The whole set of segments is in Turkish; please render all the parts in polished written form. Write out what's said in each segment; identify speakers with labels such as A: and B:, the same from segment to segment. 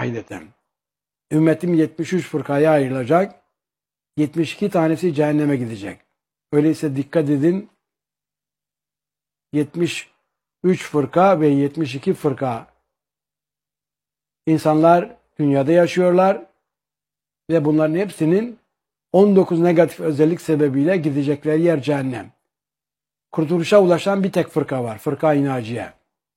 A: vahideten. Ümmetim 73 fırkaya ayrılacak. 72 tanesi cehenneme gidecek. Öyleyse dikkat edin. 73 fırka ve 72 fırka insanlar dünyada yaşıyorlar ve bunların hepsinin 19 negatif özellik sebebiyle gidecekleri yer cehennem. Kurtuluşa ulaşan bir tek fırka var. Fırka-i Naciye.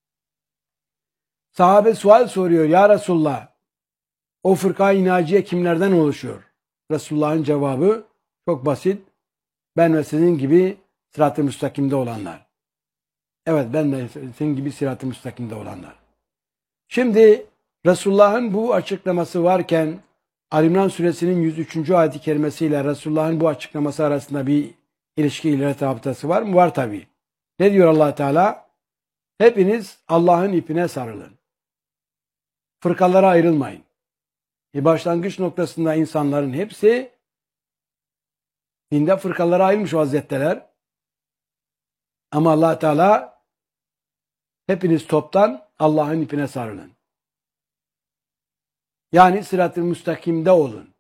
A: Sahabe sual soruyor. Ya Resulullah, o fırka-i Naciye kimlerden oluşuyor? Resulullah'ın cevabı çok basit. Ben ve sizin gibi sırat-ı müstakimde olanlar. Evet, ben de sizin gibi sırat-ı müstakimde olanlar. Şimdi Resulullah'ın bu açıklaması varken Ali İmran suresinin 103. ayet-i kerimesiyle Resulullah'ın bu açıklaması arasında bir ilişki irtibatı var mı? Var tabii. Ne diyor Allah Teala? Hepiniz Allah'ın ipine sarılın. Fırkalara ayrılmayın. Başlangıç noktasında insanların hepsi dinde fırkalara ayrılmış vaziyetteler. Ama Allah Teala hepiniz toptan Allah'ın ipine sarılın. Yani sırat-ı müstakimde olun.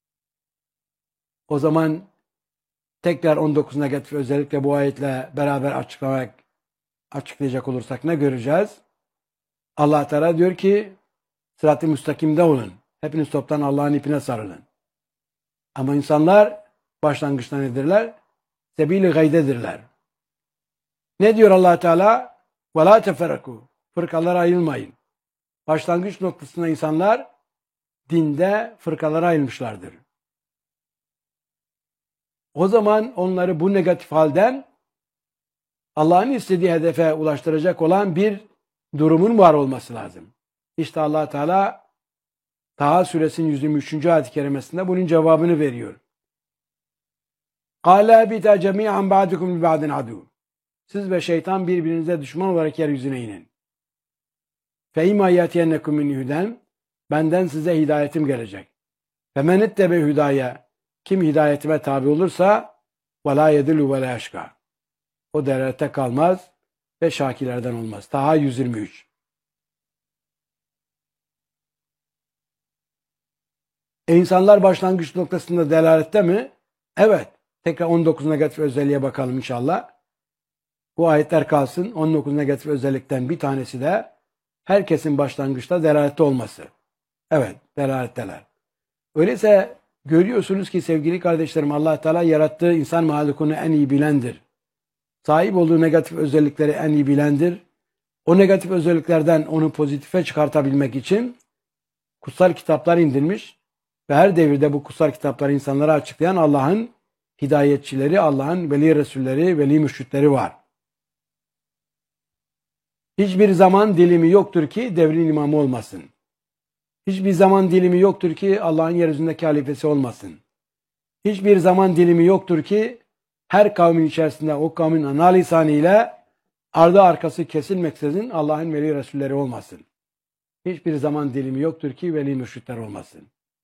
A: O zaman tekrar 19 negatif özellikle bu ayetle beraber açıklayacak olursak ne göreceğiz? Allah Teala diyor ki sırat-ı müstakimde olun. Hepiniz toptan Allah'ın ipine sarılın. Ama insanlar başlangıçta nedirler? Sebil-i gaydedirler. Ne diyor Allah Teala? وَلَا تَفَرَكُوا Fırkalara ayrılmayın. Başlangıç noktasında insanlar dinde fırkalara ayrılmışlardır. O zaman onları bu negatif halden Allah'ın istediği hedefe ulaştıracak olan bir durumun var olması lazım. İşte Allah Teala Taha suresinin 123. ayet-i kerimesinde bunun cevabını veriyor. قَالَا بِتَا جَمِيعًا بَعْدُكُمْ لِبَعْدٍ عَدُوٌ Siz ve şeytan birbirinize düşman olarak yeryüzüne inin. فَاِمَا يَاتِيَنَّكُمْ مِنْ هُدًى Benden size hidayetim gelecek. فَمَنِ اتَّبَعَ hüdaya Kim hidayetime tabi olursa وَلَا يَدِلُّ وَلَا يَشْقَى O delalete kalmaz ve şakilerden olmaz. Taha 123. İnsanlar başlangıç noktasında delalette mi? Evet. Tekrar 19 negatif özelliğe bakalım inşallah. Bu ayetler kalsın. 19 negatif özellikten bir tanesi de herkesin başlangıçta delalette olması. Evet, delaletteler. Öyleyse görüyorsunuz ki sevgili kardeşlerim Allah Teala yarattığı insan mahlukunu en iyi bilendir. Sahip olduğu negatif özellikleri en iyi bilendir. O negatif özelliklerden onu pozitife çıkartabilmek için kutsal kitaplar indirmiş ve her devirde bu kutsal kitapları insanlara açıklayan Allah'ın hidayetçileri, Allah'ın veli resulleri, veli mürşitleri var. Hiçbir zaman dilimi yoktur ki devrin imamı olmasın. Hiçbir zaman dilimi yoktur ki Allah'ın yeryüzündeki halifesi olmasın. Hiçbir zaman dilimi yoktur ki her kavmin içerisinde o kavmin ana lisanıyla ardı arkası kesilmeksizin Allah'ın veli resulleri olmasın. Hiçbir zaman dilimi yoktur ki veli mürşitler olmasın.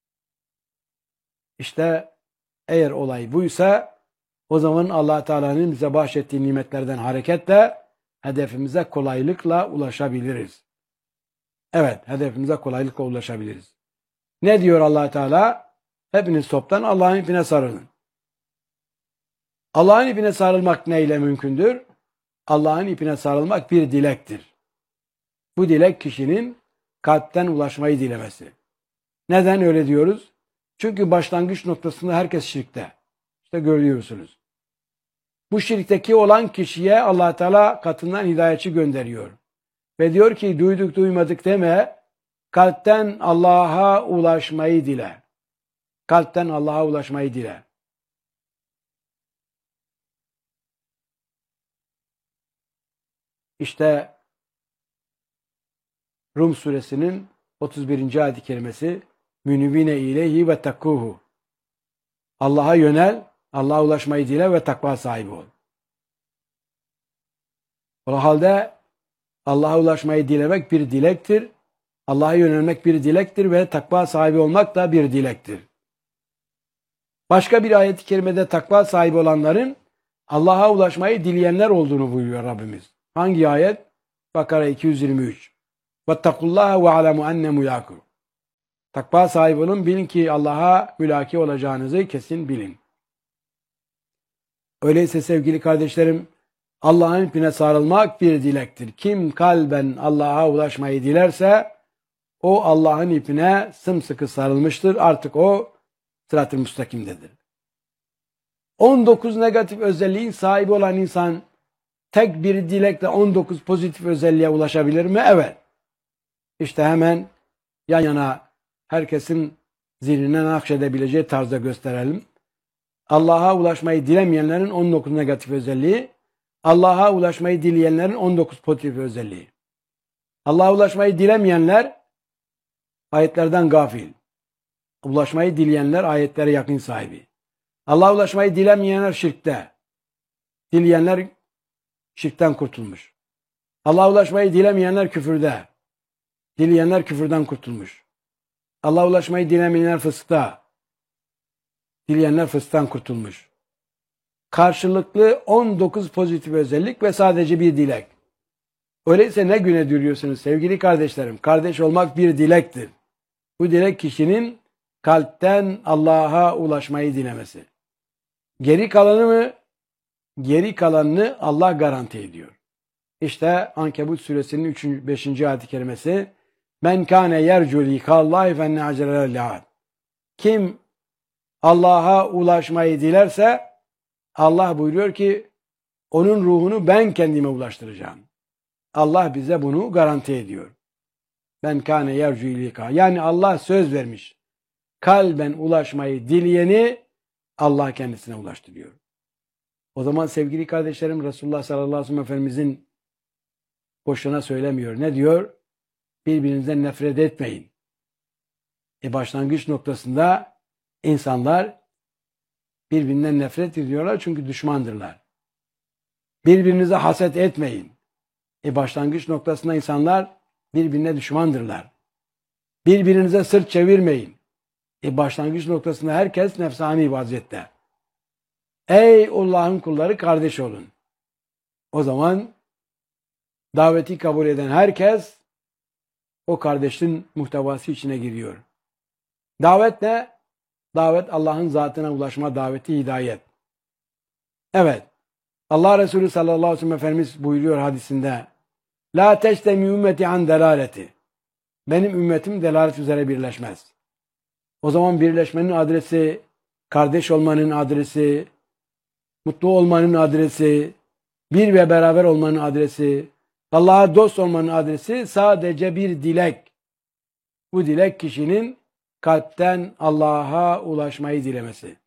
A: İşte eğer olay buysa o zaman Allah Teala'nın bize bahşettiği nimetlerden hareketle hedefimize kolaylıkla ulaşabiliriz. Evet, hedefimize kolaylıkla ulaşabiliriz. Ne diyor Allah Teala? Hepiniz toptan Allah'ın ipine sarılın. Allah'ın ipine sarılmak neyle mümkündür? Allah'ın ipine sarılmak bir dilektir. Bu dilek kişinin kalpten ulaşmayı dilemesi. Neden öyle diyoruz? Çünkü başlangıç noktasında herkes şirkte. İşte görüyorsunuz. Bu şirkteki olan kişiye Allah Teala katından hidayetçi gönderiyor. Ve diyor ki duyduk duymadık deme, kalpten Allah'a ulaşmayı dile. Kalpten Allah'a ulaşmayı dile. İşte Rum suresinin 31. ayet-i kerimesi Münibine ileyhi ve takkuhu. Allah'a yönel, Allah'a ulaşmayı dile ve takva sahibi ol. O halde Allah'a ulaşmayı dilemek bir dilektir. Allah'a yönelmek bir dilektir ve takva sahibi olmak da bir dilektir. Başka bir ayet-i kerimede takva sahibi olanların Allah'a ulaşmayı dileyenler olduğunu buyuruyor Rabbimiz. Hangi ayet? Bakara 223. وَاتَّقُوا اللّٰهَ وَعَلَمُوا اَنَّ مُلَاقُوا Takva sahibi olun. Bilin ki Allah'a mülaki olacağınızı kesin bilin. Öyleyse sevgili kardeşlerim, Allah'ın ipine sarılmak bir dilektir. Kim kalben Allah'a ulaşmayı dilerse o Allah'ın ipine sımsıkı sarılmıştır. Artık o sırat-ı müstakimdedir. 19 negatif özelliğin sahibi olan insan tek bir dilekle 19 pozitif özelliğe ulaşabilir mi? Evet. İşte hemen yan yana herkesin zihnine nakşedebileceği tarzda gösterelim. Allah'a ulaşmayı dilemeyenlerin 19 negatif özelliği, Allah'a ulaşmayı dileyenlerin 19 pozitif özelliği. Allah'a ulaşmayı dilemeyenler ayetlerden gafil. Ulaşmayı dileyenler ayetlere yakın sahibi. Allah'a ulaşmayı dilemeyenler şirkte. Dileyenler şirkten kurtulmuş. Allah'a ulaşmayı dilemeyenler küfürde. Dileyenler küfürden kurtulmuş. Allah'a ulaşmayı dilemeyenler fıskta. Dileyenler fısktan kurtulmuş. Karşılıklı 19 pozitif özellik ve sadece bir dilek. Öyleyse ne güne dürüyorsunuz sevgili kardeşlerim? Kardeş olmak bir dilektir. Bu dilek kişinin kalpten Allah'a ulaşmayı dilemesi. Geri kalanını Allah garanti ediyor. İşte Ankebut suresinin 5. ayet-i kerimesi Men kâne yercu likâllâhi fenne acelel la'ad. Kim Allah'a ulaşmayı dilerse Allah buyuruyor ki onun ruhunu ben kendime ulaştıracağım. Allah bize bunu garanti ediyor. Ben kâne yercu lika. Yani Allah söz vermiş. Kalben ulaşmayı dileyeni Allah kendisine ulaştırıyor. O zaman sevgili kardeşlerim Resulullah sallallahu aleyhi ve sellem Efendimizin boşuna söylemiyor. Ne diyor? Birbirinizden nefret etmeyin. Başlangıç noktasında insanlar birbirinden nefret ediyorlar çünkü düşmandırlar. Birbirinize haset etmeyin. Başlangıç noktasında insanlar birbirine düşmandırlar. Birbirinize sırt çevirmeyin. Başlangıç noktasında herkes nefsani vaziyette. Ey Allah'ın kulları kardeş olun. O zaman daveti kabul eden herkes o kardeşin muhtevası içine giriyor. Davet ne? Davet Allah'ın zatına ulaşma daveti, hidayet. Evet. Allah Resulü sallallahu aleyhi ve sellem Efendimiz buyuruyor hadisinde La teştemi ümmeti an delaleti. Benim ümmetim delalet üzere birleşmez. O zaman birleşmenin adresi, kardeş olmanın adresi, mutlu olmanın adresi, bir ve beraber olmanın adresi, Allah'a dost olmanın adresi sadece bir dilek. Bu dilek kişinin kalpten Allah'a ulaşmayı dilemesi.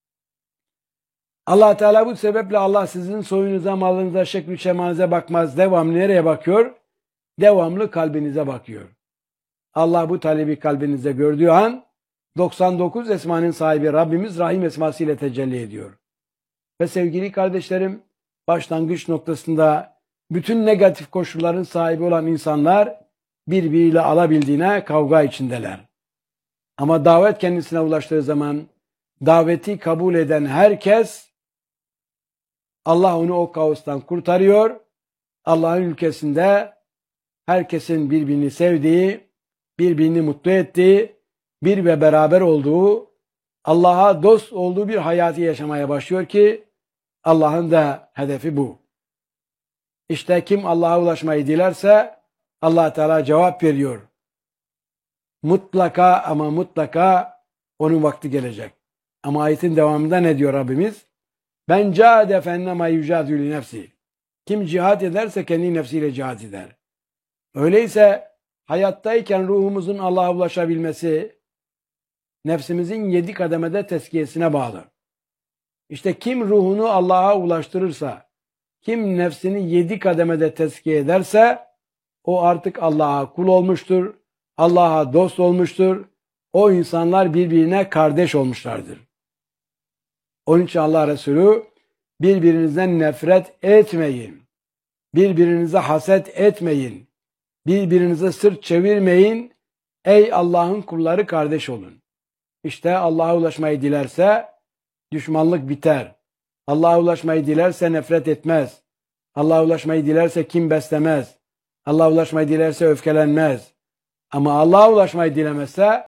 A: Allah Teala bu sebeple Allah sizin soyunuza, malınıza, şekl-i şemalinize bakmaz. Devamlı nereye bakıyor? Devamlı kalbinize bakıyor. Allah bu talebi kalbinizde gördüğü an 99 esmanın sahibi Rabbimiz Rahim esmasıyla tecelli ediyor. Ve sevgili kardeşlerim, başlangıç noktasında bütün negatif koşulların sahibi olan insanlar birbiriyle alabildiğine kavga içindeler. Ama davet kendisine ulaştığı zaman daveti kabul eden herkes Allah onu o kaostan kurtarıyor. Allah'ın ülkesinde herkesin birbirini sevdiği, birbirini mutlu ettiği, bir ve beraber olduğu, Allah'a dost olduğu bir hayatı yaşamaya başlıyor ki Allah'ın da hedefi bu. İşte kim Allah'a ulaşmayı dilerse Allah Teala cevap veriyor. Mutlaka ama mutlaka onun vakti gelecek. Ama ayetin devamında ne diyor Rabbimiz? Ben cahade fennema yücadülü nefsi. Kim cihat ederse kendi nefsiyle cihat eder. Öyleyse hayattayken ruhumuzun Allah'a ulaşabilmesi nefsimizin 7 kademede tezkiyesine bağlı. İşte kim ruhunu Allah'a ulaştırırsa, kim nefsini 7 kademede tezkiye ederse o artık Allah'a kul olmuştur, Allah'a dost olmuştur. O insanlar birbirine kardeş olmuşlardır. Onun için Allah Resulü birbirinizden nefret etmeyin. Birbirinize haset etmeyin. Birbirinize sırt çevirmeyin. Ey Allah'ın kulları kardeş olun. İşte Allah'a ulaşmayı dilerse düşmanlık biter. Allah'a ulaşmayı dilerse nefret etmez. Allah'a ulaşmayı dilerse kin beslemez. Allah'a ulaşmayı dilerse öfkelenmez. Ama Allah'a ulaşmayı dilemezse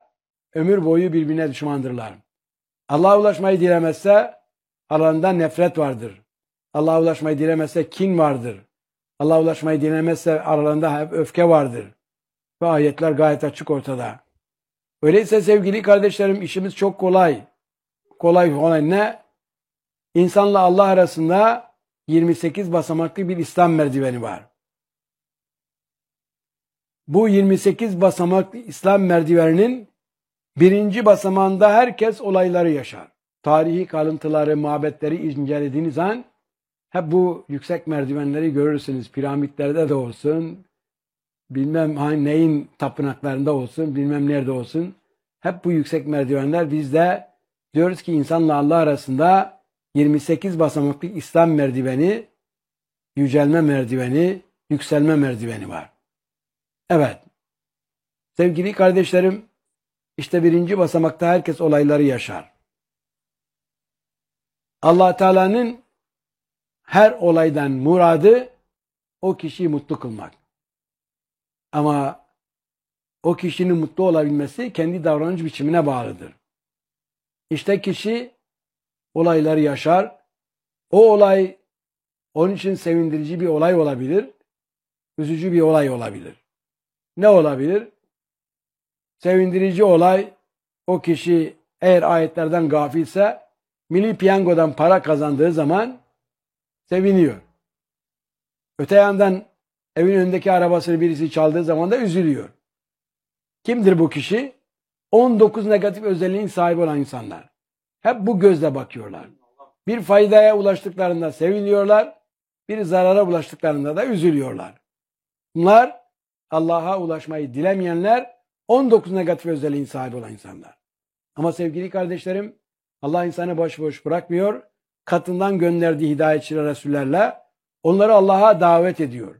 A: ömür boyu birbirine düşmandırlar. Allah'a ulaşmayı dilemezse aralarında nefret vardır. Allah'a ulaşmayı dilemezse kin vardır. Allah'a ulaşmayı dilemezse aralarında hep öfke vardır. Ve ayetler gayet açık ortada. Öyleyse sevgili kardeşlerim işimiz çok kolay. Kolay ne? İnsanla Allah arasında 28 basamaklı bir İslam merdiveni var. Bu 28 basamaklı İslam merdiveninin birinci basamağında herkes olayları yaşar. Tarihi kalıntıları, mabetleri incelediğiniz zaman hep bu yüksek merdivenleri görürsünüz. Piramitlerde de olsun, bilmem neyin tapınaklarında olsun, bilmem nerede olsun. Hep bu yüksek merdivenler, biz de diyoruz ki insanla Allah arasında 28 basamaklı İslam merdiveni, yücelme merdiveni, yükselme merdiveni var. Evet, sevgili kardeşlerim, işte birinci basamakta herkes olayları yaşar. Allah Teala'nın her olaydan muradı o kişiyi mutlu kılmak. Ama o kişinin mutlu olabilmesi kendi davranış biçimine bağlıdır. İşte kişi olayları yaşar. O olay onun için sevindirici bir olay olabilir, üzücü bir olay olabilir. Ne olabilir? Sevindirici olay, o kişi eğer ayetlerden gafilse milli piyangodan para kazandığı zaman seviniyor. Öte yandan evin önündeki arabasını birisi çaldığı zaman da üzülüyor. Kimdir bu kişi? 19 negatif özelliğin sahibi olan insanlar. Hep bu gözle bakıyorlar. Bir faydaya ulaştıklarında seviniyorlar, bir zarara ulaştıklarında da üzülüyorlar. Bunlar Allah'a ulaşmayı dilemeyenler, 19 negatif özelliğin sahibi olan insanlar. Ama sevgili kardeşlerim, Allah insanı başıboş bırakmıyor. Katından gönderdiği hidayetçi Resullerle onları Allah'a davet ediyor.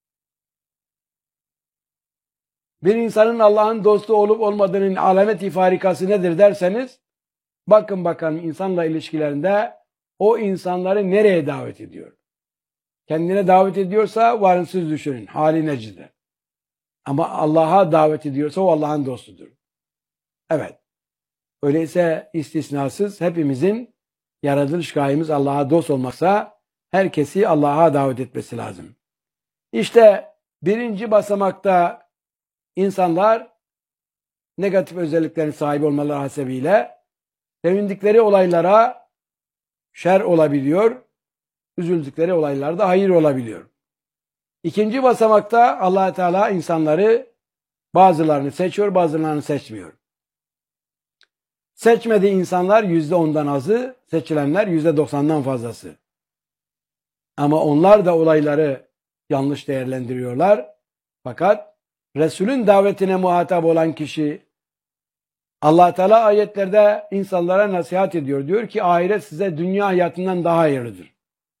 A: Bir insanın Allah'ın dostu olup olmadığının alameti farikası nedir derseniz, bakın bakalım insanla ilişkilerinde o insanları nereye davet ediyor? Kendine davet ediyorsa varınsız düşünün, hali necidir. Ama Allah'a davet ediyorsa o Allah'ın dostudur. Evet. Öyleyse istisnasız hepimizin yaratılış gayemiz Allah'a dost olmaksa herkesi Allah'a davet etmesi lazım. İşte birinci basamakta insanlar negatif özelliklerin sahibi olmaları hasebiyle sevindikleri olaylara şer olabiliyor, üzüldükleri olaylarda hayır olabiliyor. İkinci basamakta Allah Teala insanları bazılarını seçiyor, bazılarını seçmiyor. Seçmediği insanlar %10'dan azı, seçilenler %90'dan fazlası. Ama onlar da olayları yanlış değerlendiriyorlar. Fakat Resul'ün davetine muhatap olan kişi, Allah Teala ayetlerde insanlara nasihat ediyor. Diyor ki ahiret size dünya hayatından daha hayırlıdır.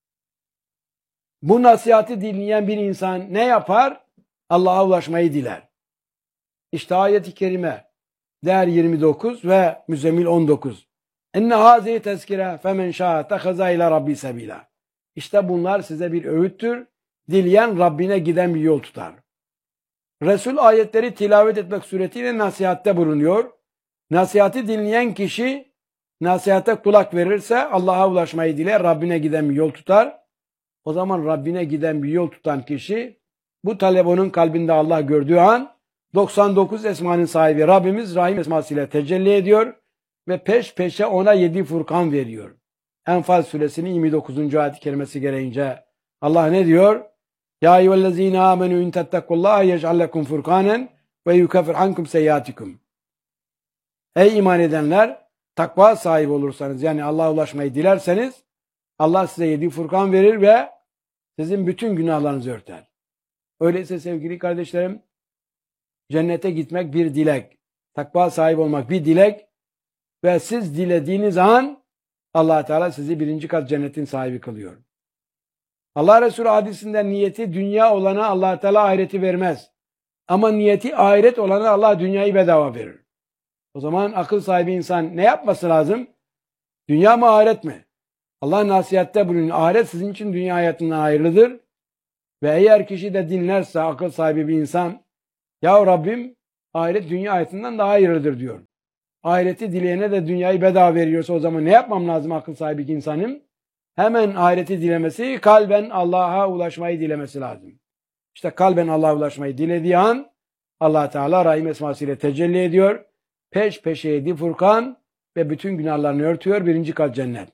A: Bu nasihati dinleyen bir insan ne yapar? Allah'a ulaşmayı diler. İşte ayet-i kerime değer 29 ve Müzzemmil 19. Enne hazihi tezkire femen şâ tehaza ile rabbi sebila. İşte bunlar size bir öğüttür. Dileyen Rabbine giden bir yol tutar. Resul ayetleri tilavet etmek suretiyle nasihatte bulunuyor. Nasihati dinleyen kişi nasihate kulak verirse Allah'a ulaşmayı diler, Rabbine giden bir yol tutar. O zaman Rabbine giden bir yol tutan kişi bu talep onun kalbinde Allah gördüğü an 99 esmanın sahibi Rabbimiz Rahim esmasıyla tecelli ediyor ve peş peşe ona 7 Furkan veriyor. Enfal suresinin 29. ayet-i kerimesi gereğince Allah ne diyor? Ya eyyühellezine amenü in tettekullaha yec'al lekum furkanen ve yukaffir ankum seyyiatikum. Ey iman edenler, takva sahibi olursanız yani Allah'a ulaşmayı dilerseniz Allah size 7 Furkan verir ve sizin bütün günahlarınızı örter. Öyleyse sevgili kardeşlerim, cennete gitmek bir dilek, takva sahibi olmak bir dilek ve siz dilediğiniz an Allah Teala sizi birinci kat cennetin sahibi kılıyor. Allah Resulü hadisinde niyeti dünya olana Allah Teala ahireti vermez. Ama niyeti ahiret olana Allah dünyayı bedava verir. O zaman akıl sahibi insan ne yapması lazım? Dünya mı ahiret mi? Allah nasihatte bulunuyor. Ahiret sizin için dünya hayatından hayırlıdır. Ve eğer kişi de dinlerse akıl sahibi bir insan, ya Rabbim ahiret dünya hayatından daha hayırlıdır diyor. ahireti dileyene de dünyayı bedava veriyorsa o zaman ne yapmam lazım akıl sahibi insanım? Hemen ahireti dilemesi, kalben Allah'a ulaşmayı dilemesi lazım. İşte kalben Allah'a ulaşmayı dilediği an Allah Teala Rahim esmasıyla tecelli ediyor. Peş peşe 7 Furkan ve bütün günahlarını örtüyor. 1. kat cennet.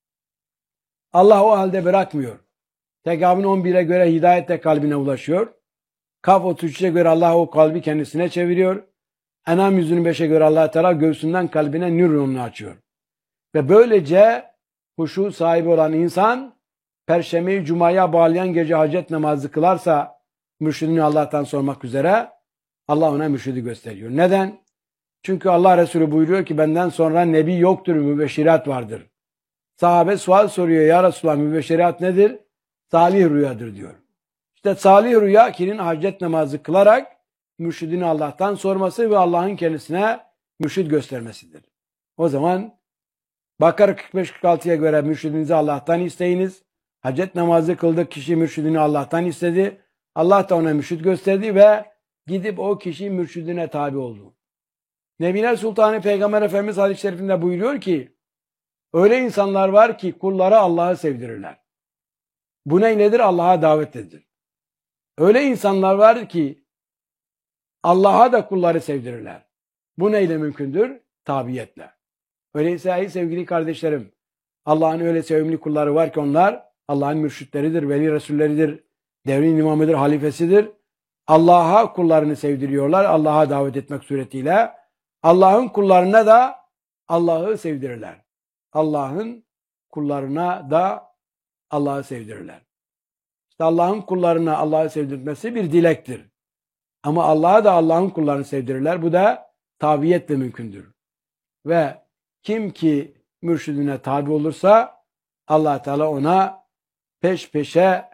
A: Allah o halde bırakmıyor. Tekabün 11'e göre hidayetle kalbine ulaşıyor. Kaf 33'e göre Allah o kalbi kendisine çeviriyor. Enam 125'e göre Allah Teala göğsünden kalbine nur yolunu açıyor. Ve böylece huşu sahibi olan insan Perşembeyi Cuma'ya bağlayan gece hacet namazı kılarsa mürşidini Allah'tan sormak üzere Allah ona mürşidi gösteriyor. Neden? Çünkü Allah Resulü buyuruyor ki benden sonra nebi yoktur, mübeşşirat vardır. Sahabe sual soruyor, ya Resulallah mübeşşirat nedir? Salih rüyadır diyor. İşte salih rüya kişinin hacet namazı kılarak mürşidini Allah'tan sorması ve Allah'ın kendisine mürşid göstermesidir. O zaman Bakara 45-46'ya göre mürşidinizi Allah'tan isteyiniz. Hacet namazı kıldık, kişi mürşidini Allah'tan istedi. Allah da ona mürşid gösterdi ve gidip o kişi mürşidine tabi oldu. Nebiler Sultanı Peygamber Efendimiz hadis-i şerifinde buyuruyor ki öyle insanlar var ki kulları Allah'ı sevdirirler. Bu neyledir? Allah'a davetlidir. Öyle insanlar var ki Allah'a da kulları sevdirirler. Bu neyle mümkündür? Tabiyetle. Öyleyse ey sevgili kardeşlerim, Allah'ın öyle sevimli kulları var ki onlar Allah'ın mürşitleridir, veli resulleridir, devrin imamıdır, halifesidir. Allah'a kullarını sevdiriyorlar, Allah'a davet etmek suretiyle. Allah'ın kullarına da Allah'ı sevdirirler. Allah'ın kullarına da Allah'ı sevdirirler. İşte Allah'ın kullarına Allah'ı sevdirmesi bir dilektir. Ama Allah'a da Allah'ın kullarını sevdirirler. Bu da tabiyetle mümkündür. Ve kim ki mürşidine tabi olursa Allah Teala ona peş peşe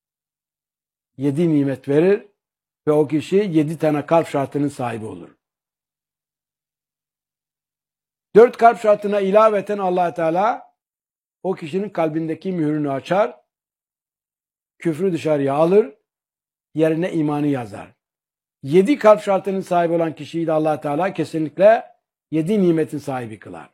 A: 7 nimet verir ve o kişi 7 tane kalp şartının sahibi olur. 4 kalp şartına ilaveten Allah Teala o kişinin kalbindeki mührünü açar, küfrü dışarıya alır, yerine imanı yazar. 7 kalp şartının sahibi olan kişiyi de Allah Teala kesinlikle 7 nimetin sahibi kılar.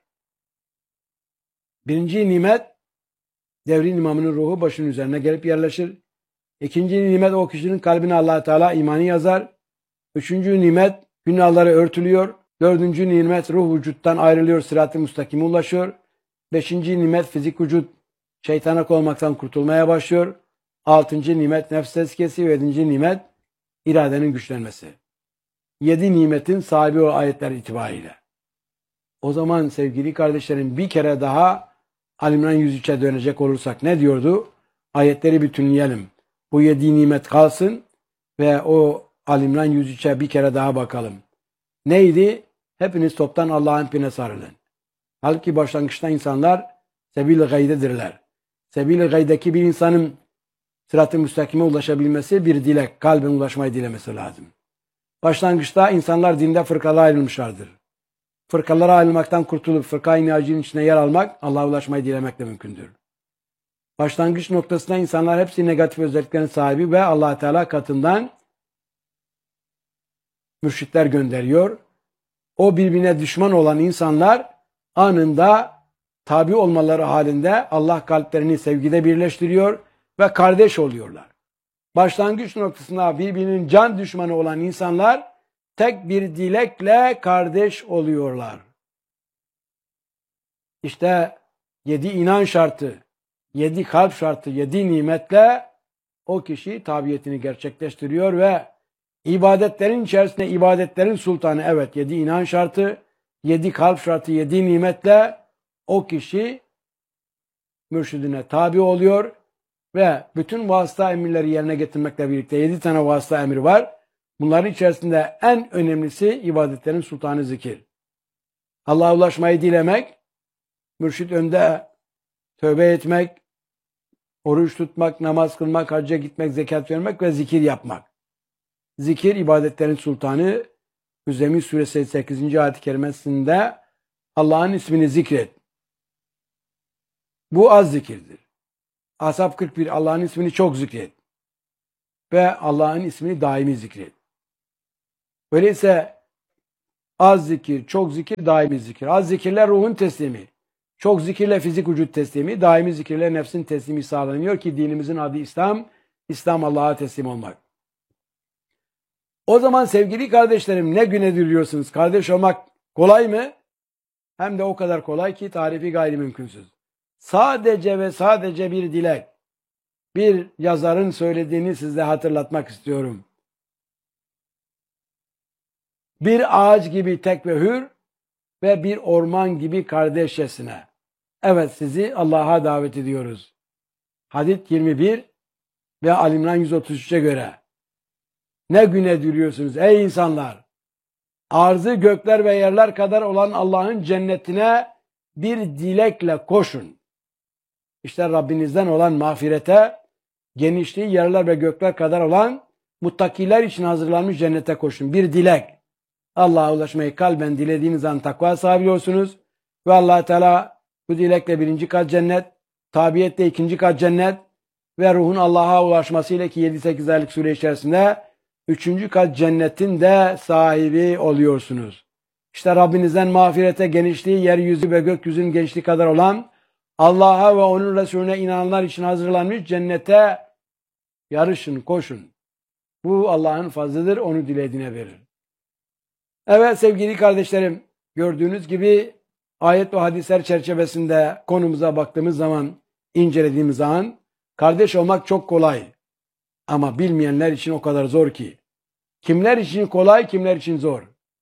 A: 1. nimet, devrin imamının ruhu başının üzerine gelip yerleşir. 2. nimet, o kişinin kalbine Allah Teala imanı yazar. 3. nimet, günahları örtülüyor. 4. nimet, ruh vücuttan ayrılıyor, sırat-ı müstakime ulaşıyor. 5. nimet, fizik vücut şeytanak olmaktan kurtulmaya başlıyor. 6. nimet, nefs tezkiyesi ve 7. nimet, iradenin güçlenmesi. 7 nimetin sahibi o ayetler itibariyle. O zaman sevgili kardeşlerim bir kere daha Ali-İmran 103'e dönecek olursak ne diyordu? Ayetleri bütünleyelim. Bu 7 nimet kalsın ve o Ali-İmran 103'e bir kere daha bakalım. Neydi? Hepiniz toptan Allah'ın ipine sarılın. Halbuki başlangıçta insanlar sebil-i gaydedirler. Sebil-i gaydeki bir insanın sırat-ı müstakime ulaşabilmesi bir dilek, kalbin ulaşmayı dilemesi lazım. Başlangıçta insanlar dinde fırkalara ayrılmışlardır. Fırkalara ayrılmaktan kurtulup fırka-i nacinin içine yer almak, Allah'a ulaşmayı dilemekle mümkündür. Başlangıç noktasında insanlar hepsi negatif özelliklerin sahibi ve Allah Teala katından mürşitler gönderiyor. O birbirine düşman olan insanlar anında tabi olmaları halinde Allah kalplerini sevgide birleştiriyor ve kardeş oluyorlar. Başlangıç noktasında birbirinin can düşmanı olan insanlar tek bir dilekle kardeş oluyorlar. İşte 7 inan şartı, 7 kalp şartı, 7 nimetle o kişi tabiyetini gerçekleştiriyor ve ibadetlerin içerisinde ibadetlerin sultanı, evet 7 inan şartı, 7 kalp şartı, 7 nimetle o kişi mürşidine tabi oluyor ve bütün vasıta emirleri yerine getirmekle birlikte 7 tane vasıta emri var. Bunların içerisinde en önemlisi ibadetlerin sultanı zikir. Allah'a ulaşmayı dilemek, mürşid önde tövbe etmek, oruç tutmak, namaz kılmak, hacca gitmek, zekat vermek ve zikir yapmak. Zikir ibadetlerin sultanı. Müzzemmil suresi 8. ayet-i kerimesinde Allah'ın ismini zikret. Bu az zikirdir. Ashab 41 Allah'ın ismini çok zikret. Ve Allah'ın ismini daimi zikret. Öyleyse Az zikir, çok zikir, daimi zikir. Az zikirler ruhun teslimi. Çok zikirle fizik vücut teslimi, daimi zikirle nefsin teslimi sağlanıyor ki dinimizin adı İslam. İslam Allah'a teslim olmak. O zaman sevgili kardeşlerim ne güne diliyorsunuz? Kardeş olmak kolay mı? Hem de o kadar kolay ki tarifi gayri mümkünsüz. Sadece ve sadece bir dilek. Bir yazarın söylediğini size hatırlatmak istiyorum. Bir ağaç gibi tek ve hür ve bir orman gibi kardeşçesine. Evet, sizi Allah'a davet ediyoruz. Hadid 21 ve Ali İmran 133'e göre. Ne güne diliyorsunuz ey insanlar? Arzı gökler ve yerler kadar olan Allah'ın cennetine bir dilekle koşun. İşte Rabbinizden olan mağfirete, genişliği yerler ve gökler kadar olan muttakiler için hazırlanmış cennete koşun. Bir dilek. Allah'a ulaşmayı kalben dilediğiniz an takva sahibi olursunuz. Ve Allah Teala bu dilekle 1. kat cennet, tabiyetle 2. kat cennet ve ruhun Allah'a ulaşmasıyla ki 7-8 aylık süre içerisinde 3. kat cennetin de sahibi oluyorsunuz. İşte Rabbinizden mağfirete, genişliği yeryüzü ve gökyüzünün genişliği kadar olan Allah'a ve onun Resulüne inananlar için hazırlanmış cennete yarışın, koşun. Bu Allah'ın fazlıdır, onu dilediğine verir. Evet sevgili kardeşlerim, gördüğünüz gibi ayet ve hadisler çerçevesinde konumuza baktığımız zaman, incelediğimiz zaman kardeş olmak çok kolay. Ama bilmeyenler için o kadar zor ki. Kimler için kolay, kimler için zor.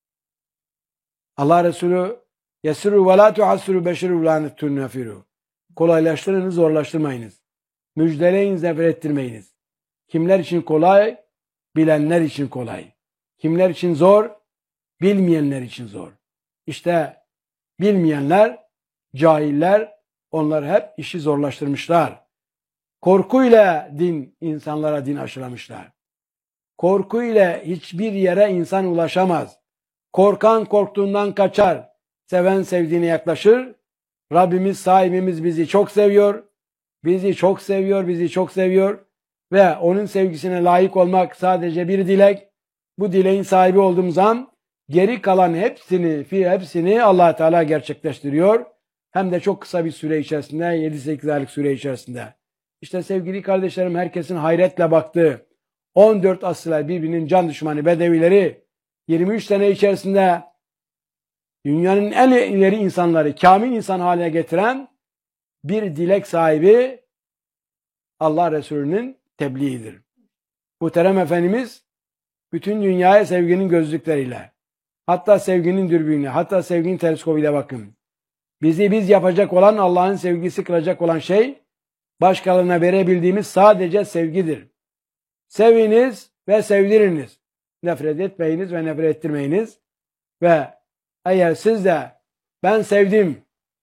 A: Allah Resulü yesiru ve la tuhassiru beşiru ve la nettunnefiru. Kolaylaştırınız, zorlaştırmayınız. Müjdeleyiniz, nefret ettirmeyiniz. Kimler için kolay? Bilenler için kolay. Kimler için zor? Bilmeyenler için zor. İşte bilmeyenler, cahiller, onlar hep işi zorlaştırmışlar. Korkuyla insanlara din aşılamışlar. Korkuyla hiçbir yere insan ulaşamaz. Korkan korktuğundan kaçar. Seven sevdiğine yaklaşır. Rabbimiz, sahibimiz bizi çok seviyor. Bizi çok seviyor, bizi çok seviyor. Ve onun sevgisine layık olmak sadece bir dilek. Bu dileğin sahibi olduğumuz an geri kalan hepsini Allah Teala gerçekleştiriyor. Hem de çok kısa bir süre içerisinde, 7-8 aylık süre içerisinde. İşte sevgili kardeşlerim, herkesin hayretle baktığı 14 asırlar birbirinin can düşmanı Bedevileri 23 sene içerisinde dünyanın en ileri insanları, kamil insan haline getiren bir dilek sahibi Allah Resulü'nün tebliğidir. Muhterem Efendimiz bütün dünyaya sevginin gözlükleriyle, hatta sevginin dürbünüyle, hatta sevginin teleskobuyla bakın. Bizi biz yapacak olan, Allah'ın sevgisi kılacak olan şey, başkalarına verebildiğimiz sadece sevgidir. Seviniz ve sevdiriniz. Nefret etmeyiniz ve nefret ettirmeyiniz. Ve eğer siz de ben sevdim,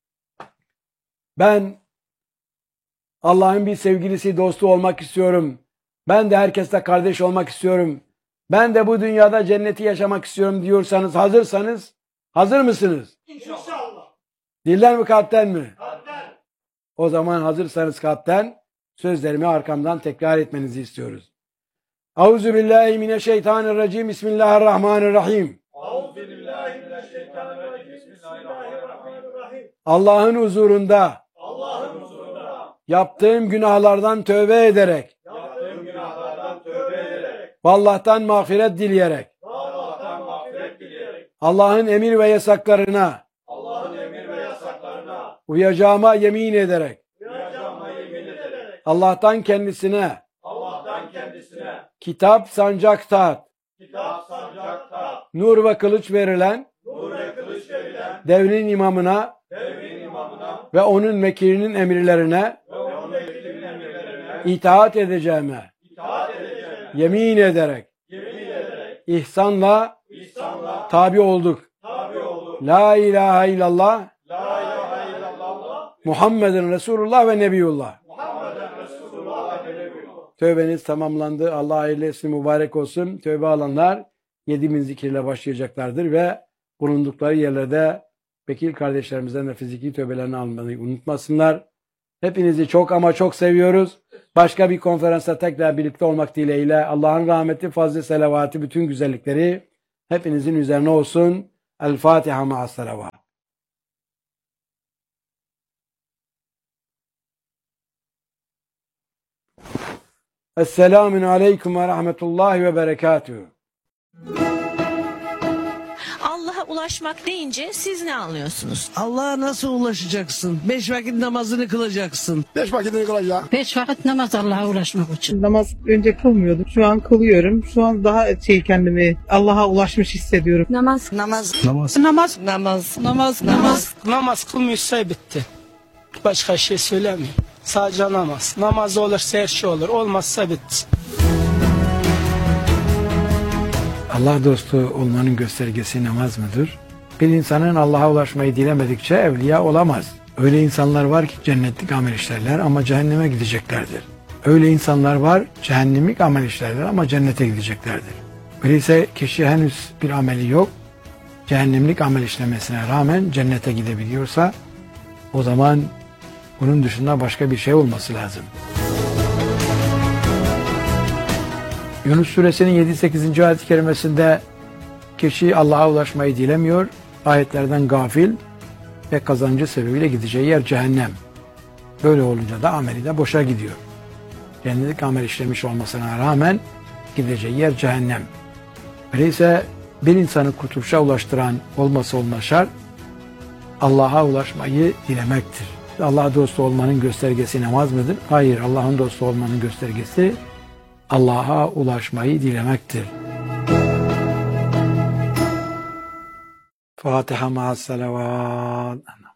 A: ben Allah'ın bir sevgilisi, dostu olmak istiyorum, ben de herkesle kardeş olmak istiyorum, ben de bu dünyada cenneti yaşamak istiyorum diyorsanız, hazırsanız, hazır mısınız?
B: İnşallah.
A: Dilden mi, kalpten mi?
B: Kalpten.
A: O zaman hazırsanız kalpten sözlerimi arkamdan tekrar etmenizi istiyoruz. Euzubillahimineşşeytanirracim. Bismillahirrahmanirrahim.
B: Euzubillahimineşşeytanirracim. Bismillahirrahmanirrahim.
A: Allah'ın huzurunda
B: Allah'ın huzurunda
A: yaptığım günahlardan tövbe ederek,
B: yaptığım günahlardan tövbe ederek,
A: Allah'tan mağfiret dileyerek,
B: Allah'tan mağfiret dileyerek,
A: Allah'ın emir ve yasaklarına
B: Allah'ın emir ve yasaklarına
A: uyacağıma yemin ederek,
B: uyacağıma yemin ederek,
A: Allah'tan kendisine
B: Allah'tan kendisine
A: kitap, sancak, taht,
B: kitap, sancak, taht,
A: nur ve kılıç verilen
B: nur ve kılıç verilen
A: devrin imamına
B: devrin imamına
A: ve onun vekilinin emirlerine
B: ve onun vekilinin emirlerine
A: itaat edeceğime
B: itaat edeceğime
A: yemin ederek
B: yemin ederek
A: ihsanla
B: İhsanla
A: tabi olduk.
B: tabi olduk.
A: La ilahe illallah
B: La ilahe illallah
A: Muhammedun Resulullah ve Nebiyullah.
B: Muhammeden Resulullah ve Nebiyullah.
A: Tövbeniz tamamlandı. Allah hayırlı etsin, mübarek olsun. Tövbe alanlar 7.000 zikirle başlayacaklardır ve bulundukları yerlerde vekil kardeşlerimizden de fiziki tövbelerini almayı unutmasınlar. Hepinizi çok ama çok seviyoruz. Başka bir konferansta tekrar birlikte olmak dileğiyle Allah'ın rahmeti, fazlı, selavatı, bütün güzellikleri hepinizin üzerine olsun. El Fatiha ma'as salavat. Esselamun aleyküm ve rahmetullahi ve berekatuhu.
C: Allah'a ulaşmak deyince siz ne anlıyorsunuz?
D: Allah'a nasıl ulaşacaksın? 5 vakit namazını kılacaksın.
E: 5 vakitini kılacak.
F: 5 vakit namaz Allah'a ulaşmak için.
G: Namaz önce kılmıyordum. Şu an kılıyorum. Şu an daha kendimi Allah'a ulaşmış hissediyorum.
H: Namaz kılmıyorsa bitti. Başka şey söylemiyorum. Sadece namaz. Namaz olursa her şey olur. Olmazsa bitti.
A: Allah dostu olmanın göstergesi namaz mıdır? Bir insanın Allah'a ulaşmayı dilemedikçe evliya olamaz. Öyle insanlar var ki cennetlik amel işlerler ama cehenneme gideceklerdir. Öyle insanlar var cehennemlik amel işlerler ama cennete gideceklerdir. Öyleyse kişi henüz bir ameli yok, cehennemlik amel işlemesine rağmen cennete gidebiliyorsa o zaman bunun dışında başka bir şey olması lazım. Yunus suresinin 7-8. ayet-i kerimesinde kişi Allah'a ulaşmayı dilemiyor, ayetlerden gafil ve kazancı sebebiyle gideceği yer cehennem. Böyle olunca da ameli de boşa gidiyor. Cennetlik amel işlemiş olmasına rağmen gideceği yer cehennem. Öyleyse bir insanı kurtuluşa ulaştıran olması olmaz şart Allah'a ulaşmayı dilemektir. Allah dostu olmanın göstergesi namaz mıdır? Hayır, Allah'ın dostu olmanın göstergesi Allah'a ulaşmayı dilemektir. Fatiha ma'as salavat.